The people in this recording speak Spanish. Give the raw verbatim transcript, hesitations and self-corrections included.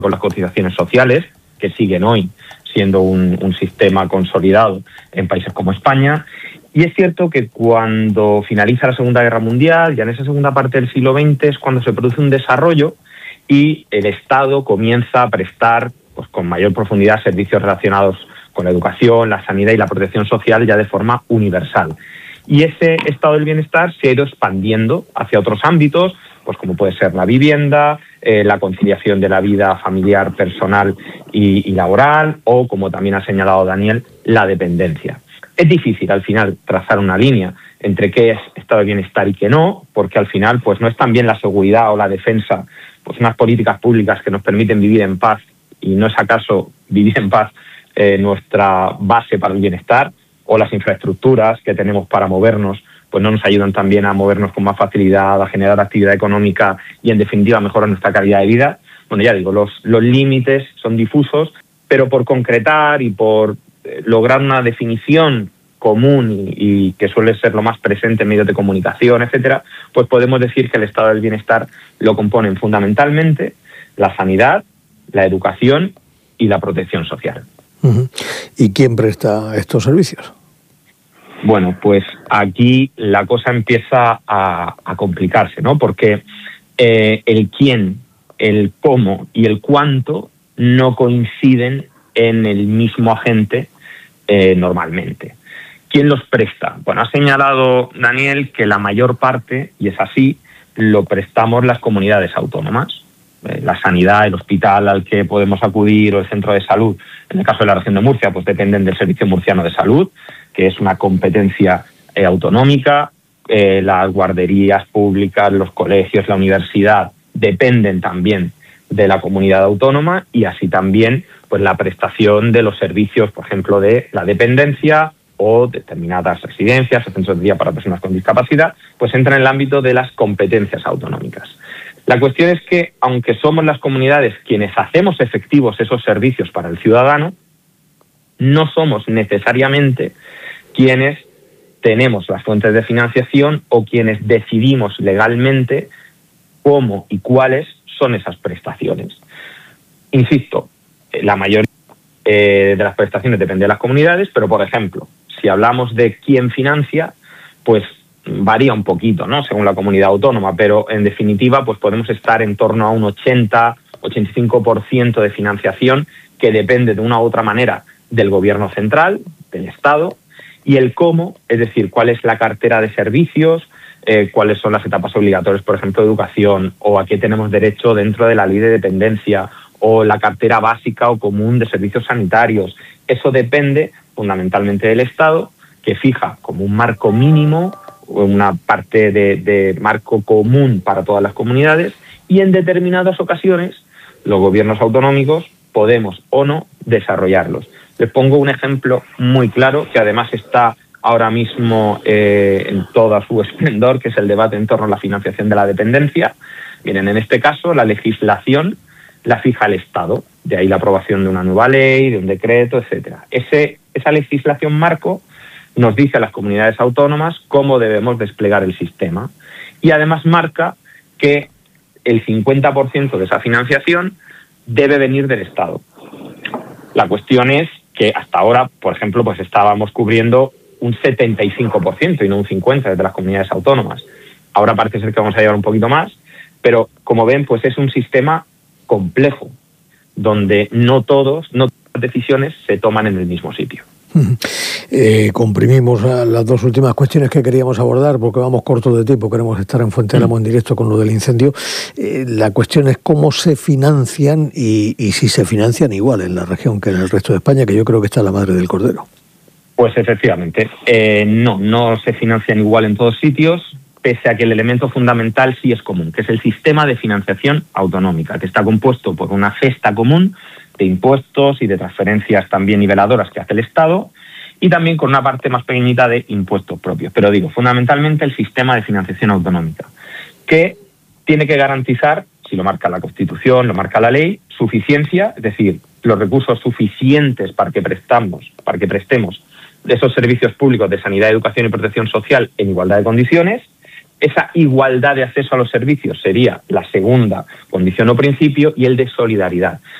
con las cotizaciones sociales, que siguen hoy siendo un, un sistema consolidado en países como España. Y es cierto que cuando finaliza la Segunda Guerra Mundial, ya en esa segunda parte del siglo veinte, es cuando se produce un desarrollo y el Estado comienza a prestar pues, con mayor profundidad servicios relacionados con la educación, la sanidad y la protección social ya de forma universal. Y ese estado del bienestar se ha ido expandiendo hacia otros ámbitos, pues como puede ser la vivienda, eh, la conciliación de la vida familiar, personal y, y laboral, o, como también ha señalado Daniel, la dependencia. Es difícil, al final, trazar una línea entre qué es estado de bienestar y qué no, porque al final pues no es también la seguridad o la defensa, pues unas políticas públicas que nos permiten vivir en paz, y no es acaso vivir en paz eh, nuestra base para el bienestar, o las infraestructuras que tenemos para movernos, pues no nos ayudan también a movernos con más facilidad, a generar actividad económica y, en definitiva, a mejorar nuestra calidad de vida. Bueno, ya digo, los, los límites son difusos, pero por concretar y por eh, lograr una definición común y, y que suele ser lo más presente en medios de comunicación, etcétera, pues podemos decir que el estado del bienestar lo componen fundamentalmente la sanidad, la educación y la protección social. Uh-huh. ¿Y quién presta estos servicios? Bueno, pues aquí la cosa empieza a, a complicarse, ¿no? Porque eh, el quién, el cómo y el cuánto no coinciden en el mismo agente eh, normalmente. ¿Quién los presta? Bueno, ha señalado Daniel que la mayor parte, y es así, lo prestamos las comunidades autónomas. Eh, la sanidad, el hospital al que podemos acudir o el centro de salud, en el caso de la región de Murcia, pues dependen del Servicio Murciano de Salud, que es una competencia eh, autonómica. Eh, las guarderías públicas, los colegios, la universidad dependen también de la comunidad autónoma, y así también pues la prestación de los servicios, por ejemplo, de la dependencia o determinadas residencias o centros de día para personas con discapacidad, pues entra en el ámbito de las competencias autonómicas. La cuestión es que, aunque somos las comunidades quienes hacemos efectivos esos servicios para el ciudadano, no somos necesariamente quienes tenemos las fuentes de financiación o quienes decidimos legalmente cómo y cuáles son esas prestaciones. Insisto, la mayoría eh, de las prestaciones depende de las comunidades, pero, por ejemplo, si hablamos de quién financia, pues varía un poquito, ¿no?, según la comunidad autónoma, pero en definitiva pues podemos estar en torno a un ochenta, ochenta y cinco por ciento de financiación que depende de una u otra manera del gobierno central, del Estado, y el cómo, es decir, cuál es la cartera de servicios, eh, cuáles son las etapas obligatorias, por ejemplo, de educación, o a qué tenemos derecho dentro de la ley de dependencia, o la cartera básica o común de servicios sanitarios. Eso depende fundamentalmente del Estado, que fija como un marco mínimo, una parte de, de marco común para todas las comunidades, y en determinadas ocasiones los gobiernos autonómicos podemos o no desarrollarlos. Les pongo un ejemplo muy claro, que además está ahora mismo eh, en todo su esplendor, que es el debate en torno a la financiación de la dependencia. Miren, en este caso la legislación la fija el Estado, de ahí la aprobación de una nueva ley, de un decreto, etcétera. Ese, esa legislación marco nos dice a las comunidades autónomas cómo debemos desplegar el sistema, y además marca que el cincuenta por ciento de esa financiación debe venir del Estado. La cuestión es que hasta ahora, por ejemplo, pues estábamos cubriendo un setenta y cinco por ciento y no un cincuenta por ciento de las comunidades autónomas. Ahora parece ser que vamos a llegar un poquito más, pero como ven, pues es un sistema complejo, donde no todos, no todas las decisiones se toman en el mismo sitio. Eh, comprimimos las dos últimas cuestiones que queríamos abordar porque vamos cortos de tiempo, queremos estar en Fuente del Amo en directo con lo del incendio. Eh, la cuestión es cómo se financian y, y si se financian igual en la región que en el resto de España, que yo creo que está la madre del cordero. Pues efectivamente, eh, no, no se financian igual en todos sitios, pese a que el elemento fundamental sí es común, que es el sistema de financiación autonómica, que está compuesto por una cesta común de impuestos y de transferencias también niveladoras que hace el Estado, y también con una parte más pequeñita de impuestos propios. Pero digo, fundamentalmente el sistema de financiación autonómica, que tiene que garantizar, si lo marca la Constitución, lo marca la ley, suficiencia, es decir, los recursos suficientes para que prestamos, para que prestemos esos servicios públicos de sanidad, educación y protección social en igualdad de condiciones, esa igualdad de acceso a los servicios sería la segunda condición o principio, y el de solidaridad.